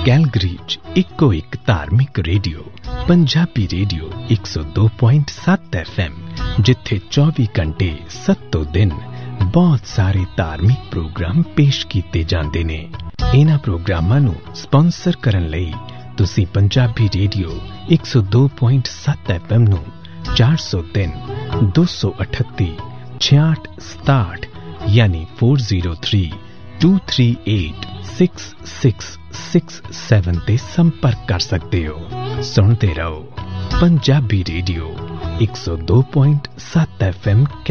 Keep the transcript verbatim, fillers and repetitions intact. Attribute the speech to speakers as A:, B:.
A: Calgary 'ਚ ਇੱਕੋ ਇੱਕ ਧਾਰਮਿਕ ਰੇਡੀਓ ਪੰਜਾਬੀ ਰੇਡੀਓ ਇੱਕ ਸੌ ਦੋ ਪੁਆਇੰਟ ਸੱਤ ਐਫ ਐਮ, ਜਿੱਥੇ ਚੌਵੀ ਘੰਟੇ ਸੱਤੋਂ ਦਿਨ ਬਹੁਤ ਸਾਰੇ ਧਾਰਮਿਕ ਪ੍ਰੋਗਰਾਮ ਪੇਸ਼ ਕੀਤੇ ਜਾਂਦੇ ਨੇ। ਇਹਨਾਂ ਪ੍ਰੋਗਰਾਮਾਂ ਨੂੰ ਸਪਾਂਸਰ ਕਰਨ ਲਈ ਤੁਸੀਂ ਪੰਜਾਬੀ ਰੇਡੀਓ ਇੱਕ ਸੌ ਦੋ ਪੁਆਇੰਟ ਸੱਤ ਐਫ ਐਮ ਨੂੰ ਚਾਰ ਸੌ ਤਿੰਨ ਦੋ ਸੌ ਅਠੱਤੀ ਛਿਆਹਠ ਸਤਾਹਠ ਯਾਨੀ ਚਾਰ ਸੌ ਤਿੰਨ ਦੋ ਤਿੰਨ ਅੱਠ ਛੇ ਛੇ ਛੇ ਸੱਤ ਤੇ ਸੰਪਰਕ ਕਰ ਸਕਦੇ ਹੋ। ਸੁਣਦੇ ਰਹੋ ਪੰਜਾਬੀ ਰੇਡੀਓ ਇੱਕ ਸੌ ਦੋ ਪੁਆਇੰਟ ਸੱਤ ਐਫ ਐਮ।